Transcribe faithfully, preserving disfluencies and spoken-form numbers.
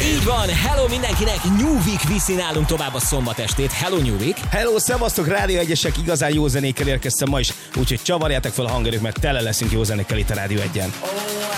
Így van, hello mindenkinek, New Week viszi nálunk tovább a szombat estét. Hello New Week. Hello, szevasztok, Rádió egyesek, igazán jó zenékkel érkeztem ma is, úgyhogy csavarjátok fel a hangerőt, mert tele leszünk jó zenékkel itt a Rádió egyen.